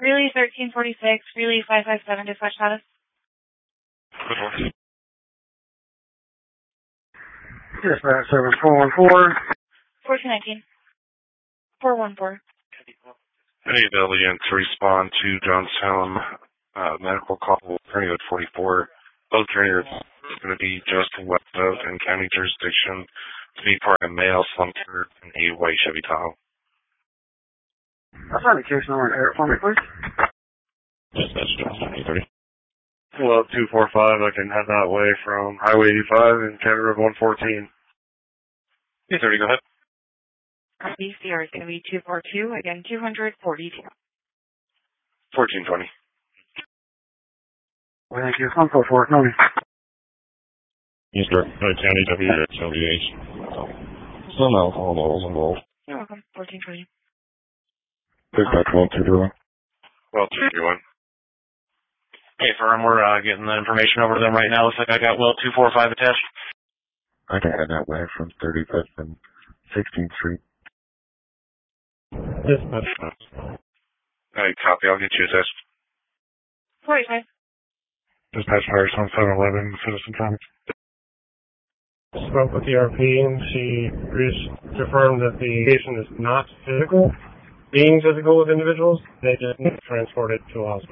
Relay 1346, Relay 557, dispatch status. Good one. Dispatch service 414. 1419. 414. I need the Alliant to respond to Johnstown medical call, Carnegie 44. Both carriers are going to be just west of in county jurisdiction to be part of male slumper and a white Chevy Tahoe. I'll find the case number and air it for me, please. Dispatch Johnstown 830. Well, 245, I can head that way from Highway 85 and County Road 114. 830, go ahead. BCR is going to be 242, again 242. 1420. Well, thank you. I'm so for it. No. Yes, sir. County WH. Some alcohol levels involved. You're welcome. 1420. Dispatch 1221. 1221. Hey, firm, we're getting the information over to them right now. Looks like I got well 245 attached. I can head that way from 35th and 16th Street. Dispatch. Hey, copy. I'll get you attached. 45. Dispatch Harris on 711 Citizen Comics. Spoke with the RP and she confirmed that the patient is not being physical with individuals. They just need to transport it to a hospital.